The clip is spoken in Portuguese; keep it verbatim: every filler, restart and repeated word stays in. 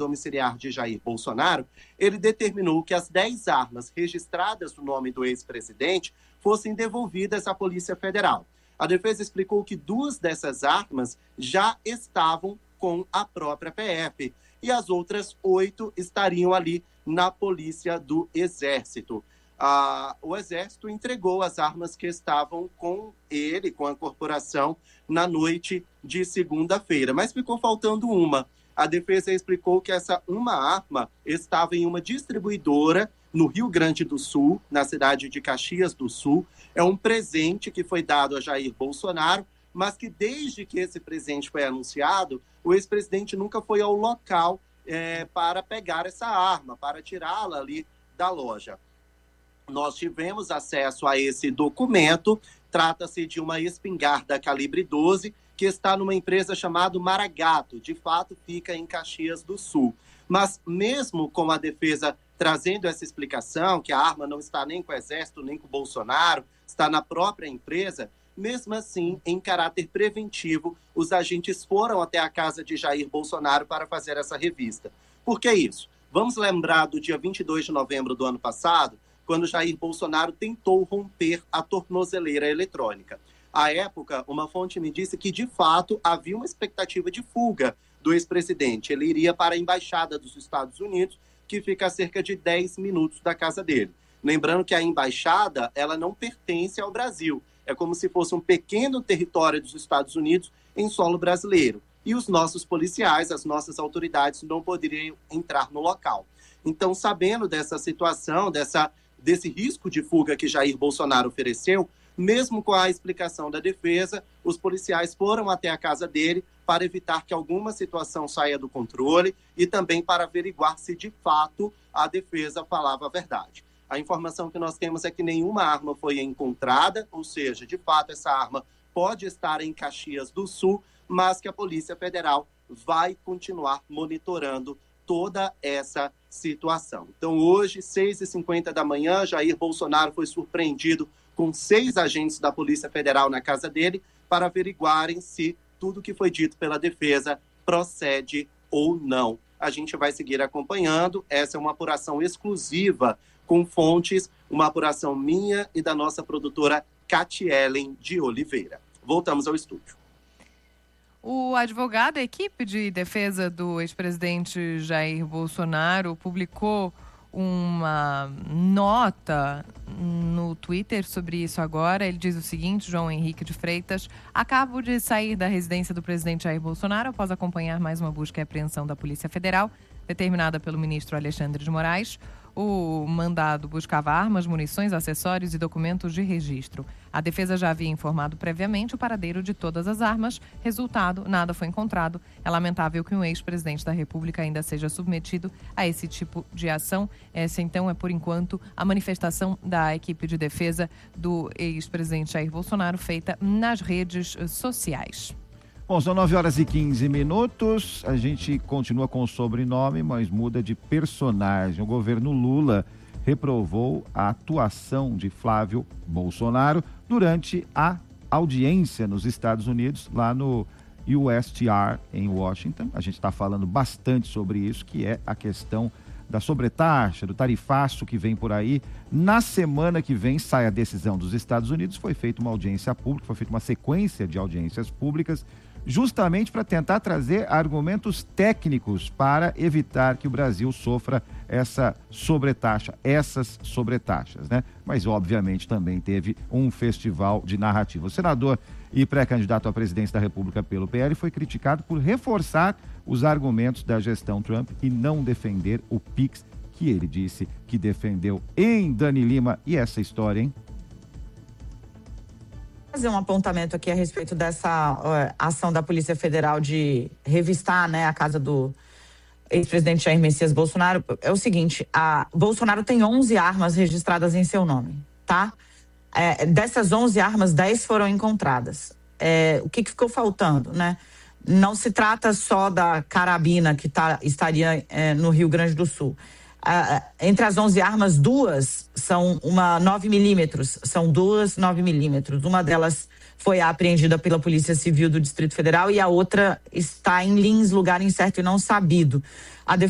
domiciliar de Jair Bolsonaro, ele determinou que as dez armas registradas no nome do ex-presidente fossem devolvidas à Polícia Federal. A defesa explicou que duas dessas armas já estavam com a própria P F e as outras oito estariam ali na Polícia do Exército. Ah, o Exército entregou as armas que estavam com ele, com a corporação, na noite de segunda-feira, mas ficou faltando uma. A defesa explicou que essa uma arma estava em uma distribuidora no Rio Grande do Sul, na cidade de Caxias do Sul. É um presente que foi dado a Jair Bolsonaro, mas que desde que esse presente foi anunciado, o ex-presidente nunca foi ao local é, para pegar essa arma, para tirá-la ali da loja. Nós tivemos acesso a esse documento, trata-se de uma espingarda calibre doze, que está numa empresa chamada Maragato, de fato fica em Caxias do Sul. Mas mesmo com a defesa trazendo essa explicação, que a arma não está nem com o Exército, nem com o Bolsonaro, está na própria empresa, mesmo assim, em caráter preventivo, os agentes foram até a casa de Jair Bolsonaro para fazer essa revista. Por que isso? Vamos lembrar do dia vinte e dois de novembro do ano passado, quando Jair Bolsonaro tentou romper a tornozeleira eletrônica. À época, uma fonte me disse que, de fato, havia uma expectativa de fuga do ex-presidente. Ele iria para a Embaixada dos Estados Unidos, que fica a cerca de dez minutos da casa dele. Lembrando que a Embaixada, ela não pertence ao Brasil. É como se fosse um pequeno território dos Estados Unidos em solo brasileiro. E os nossos policiais, as nossas autoridades, não poderiam entrar no local. Então, sabendo dessa situação, dessa, desse risco de fuga que Jair Bolsonaro ofereceu, mesmo com a explicação da defesa, os policiais foram até a casa dele para evitar que alguma situação saia do controle e também para averiguar se, de fato, a defesa falava a verdade. A informação que nós temos é que nenhuma arma foi encontrada, ou seja, de fato, essa arma pode estar em Caxias do Sul, mas que a Polícia Federal vai continuar monitorando toda essa situação. Então, hoje, seis e cinquenta da manhã, Jair Bolsonaro foi surpreendido com seis agentes da Polícia Federal na casa dele para averiguarem se tudo que foi dito pela defesa procede ou não. A gente vai seguir acompanhando. Essa é uma apuração exclusiva com fontes, uma apuração minha e da nossa produtora Catielen de Oliveira. Voltamos ao estúdio. O advogado, a equipe de defesa do ex-presidente Jair Bolsonaro publicou uma nota no Twitter sobre isso agora. Ele diz o seguinte: João Henrique de Freitas: acabo de sair da residência do presidente Jair Bolsonaro após acompanhar mais uma busca e apreensão da Polícia Federal, determinada pelo ministro Alexandre de Moraes. O mandado buscava armas, munições, acessórios e documentos de registro. A defesa já havia informado previamente o paradeiro de todas as armas. Resultado, nada foi encontrado. É lamentável que um ex-presidente da República ainda seja submetido a esse tipo de ação. Essa, então, é, por enquanto, a manifestação da equipe de defesa do ex-presidente Jair Bolsonaro feita nas redes sociais. Bom, são nove horas e quinze minutos, a gente continua com o sobrenome, mas muda de personagem. O governo Lula reprovou a atuação de Flávio Bolsonaro durante a audiência nos Estados Unidos, lá no U S T R em Washington. A gente está falando bastante sobre isso, que é a questão da sobretaxa, do tarifaço que vem por aí. Na semana que vem sai a decisão dos Estados Unidos, foi feita uma audiência pública, foi feita uma sequência de audiências públicas, justamente para tentar trazer argumentos técnicos para evitar que o Brasil sofra essa sobretaxa, essas sobretaxas, né? Mas, obviamente, também teve um festival de narrativa. O senador e pré-candidato à presidência da República pelo P L foi criticado por reforçar os argumentos da gestão Trump e não defender o Pix, que ele disse que defendeu. Em Dani Lima, e essa história, hein? Fazer um apontamento aqui a respeito dessa uh, ação da Polícia Federal de revistar, né, a casa do ex-presidente Jair Messias Bolsonaro. É o seguinte: a Bolsonaro tem onze armas registradas em seu nome, tá? É, dessas onze armas, dez foram encontradas. É, o que, que ficou faltando, né? Não se trata só da carabina que tá, estaria é, no Rio Grande do Sul. Uh, entre as onze armas, duas são uma nove milímetros, são duas nove milímetros. Uma delas foi apreendida pela Polícia Civil do Distrito Federal e a outra está em Lins, lugar incerto e não sabido. A